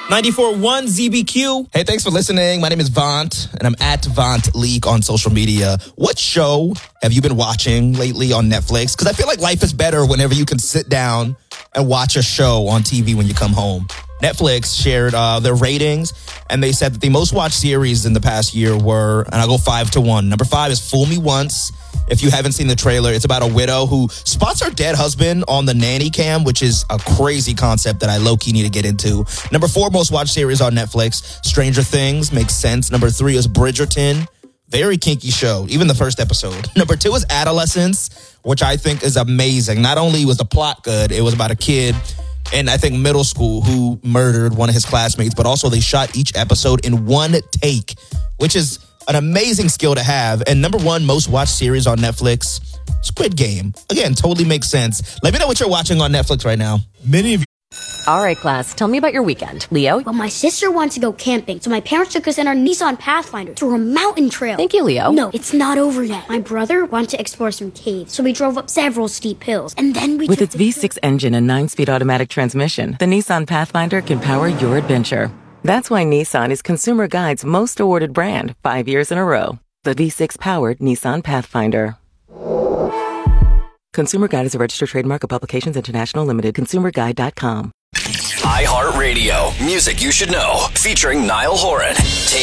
94.1 ZBQ. Hey, thanks for listening. My name is Vaunt, and I'm at Vaunt Leak on social media. What show have you been watching lately on Netflix? Because I feel like life is better whenever you can sit down and watch a show on TV when you come home. Netflix shared their ratings, and they said that the most watched series in the past year were, and I'll go 5 to 1. Number 5 is Fool Me Once. If you haven't seen the trailer, it's about a widow who spots her dead husband on the nanny cam, which is a crazy concept that I low-key need to get into. Number 4 most watched series on Netflix, Stranger Things, makes sense. Number 3 is Bridgerton. Very kinky show, even the first episode. Number 2 is Adolescence, which I think is amazing. Not only was the plot good, it was about a kid in, I think, middle school who murdered one of his classmates, but also they shot each episode in one take, which is an amazing skill to have. And number 1 most watched series on Netflix, Squid Game. Again, totally makes sense. Let me know what you're watching on Netflix right now. Many of you. All right, class, tell me about your weekend. Leo? Well, my sister wants to go camping, so my parents took us in our Nissan Pathfinder through a mountain trail. Thank you, Leo. No, it's not over yet. My brother wanted to explore some caves, so we drove up several steep hills, and then we With its V6 engine and 9-speed automatic transmission, the Nissan Pathfinder can power your adventure. That's why Nissan is Consumer Guide's most awarded brand 5 years in a row. The V6-powered Nissan Pathfinder. Consumer Guide is a registered trademark of Publications International Limited. ConsumerGuide.com. iHeartRadio. Music you should know. Featuring Niall Horan.